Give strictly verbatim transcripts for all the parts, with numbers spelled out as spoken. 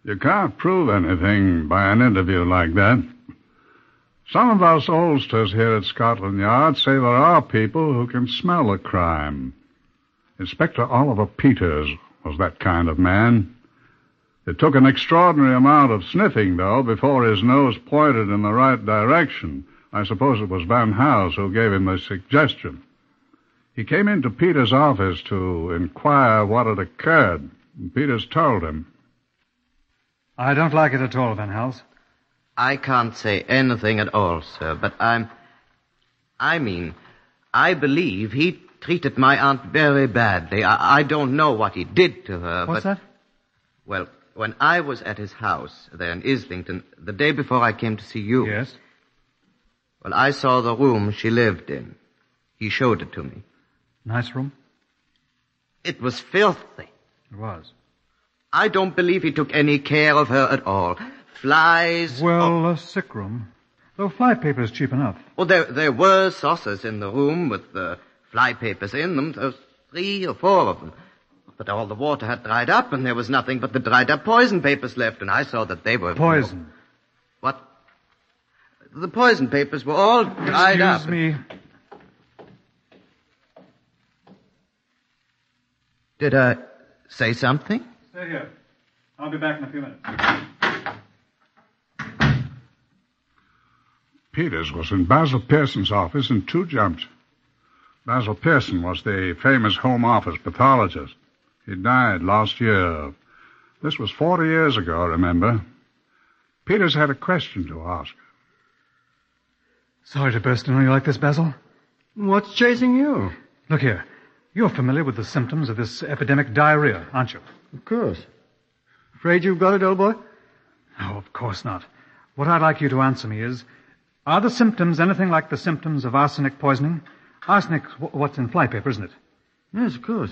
You can't prove anything by an interview like that. Some of us oldsters here at Scotland Yard say there are people who can smell a crime. Inspector Oliver Peters was that kind of man. It took an extraordinary amount of sniffing, though, before his nose pointed in the right direction. I suppose it was Van Hals who gave him the suggestion. He came into Peters' office to inquire what had occurred, and Peters told him. I don't like it at all, Van Hals. I can't say anything at all, sir, but I'm... I mean, I believe he treated my aunt very badly. I, I don't know what he did to her, What's but... that? Well, when I was at his house there in Islington, the day before I came to see you... Yes? Well, I saw the room she lived in. He showed it to me. Nice room? It was filthy. It was. I don't believe he took any care of her at all. Flies... Well, oh. a sick room. Though fly paper is cheap enough. Well, there, there were saucers in the room with the fly papers in them. There was three or four of them. But all the water had dried up, and there was nothing but the dried up poison papers left, and I saw that they were... Poison? What? The poison papers were all dried Excuse up. Excuse me. Did I say something? Stay here. I'll be back in a few minutes. Peters was in Basil Pearson's office in two jumps. Basil Pearson was the famous Home Office pathologist. He died last year. This was forty years ago, remember? Peters had a question to ask. Sorry to burst in on you like this, Basil. What's chasing you? Look here. You're familiar with the symptoms of this epidemic diarrhea, aren't you? Of course. Afraid you've got it, old boy? No, of course not. What I'd like you to answer me is, are the symptoms anything like the symptoms of arsenic poisoning? Arsenic's what's in flypaper, isn't it? Yes, of course.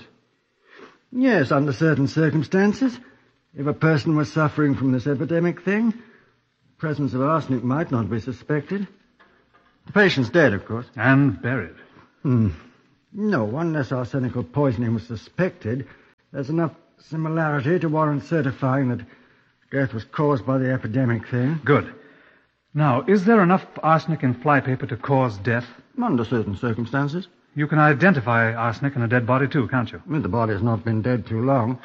Yes, under certain circumstances. If a person was suffering from this epidemic thing, the presence of arsenic might not be suspected. The patient's dead, of course. And buried. Hmm. No, unless arsenical poisoning was suspected, there's enough similarity to warrant certifying that death was caused by the epidemic thing. Good. Now, is there enough arsenic in flypaper to cause death? Under certain circumstances. You can identify arsenic in a dead body, too, can't you? I mean, the body has not been dead too long.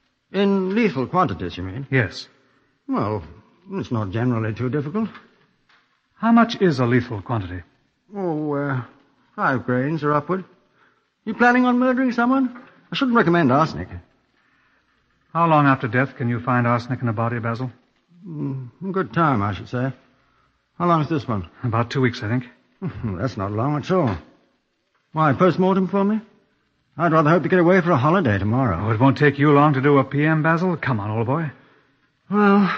In lethal quantities, you mean? Yes. Well, it's not generally too difficult. How much is a lethal quantity? Oh, uh, five grains or upward. You planning on murdering someone? I shouldn't recommend arsenic. How long after death can you find arsenic in a body, Basil? Mm, good time, I should say. How long is this one? About two weeks, I think. That's not long at all. Why, post-mortem for me? I'd rather hope to get away for a holiday tomorrow. Oh, it won't take you long to do a P M, Basil. Come on, old boy. Well,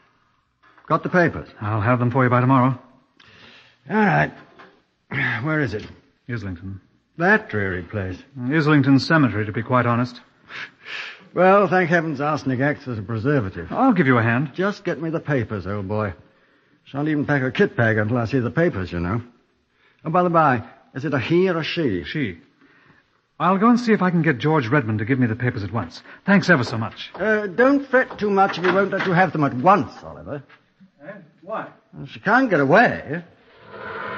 got the papers. I'll have them for you by tomorrow. All right. Where is it? Islington. That dreary place. Islington Cemetery, to be quite honest. Well, thank heavens arsenic acts as a preservative. I'll give you a hand. Just get me the papers, old boy. Shan't even pack a kit bag until I see the papers, you know. Oh, by the by, is it a he or a she? She. I'll go and see if I can get George Redmond to give me the papers at once. Thanks ever so much. Uh, don't fret too much if he won't let you have them at once, Oliver. Eh? Why? Well, she can't get away.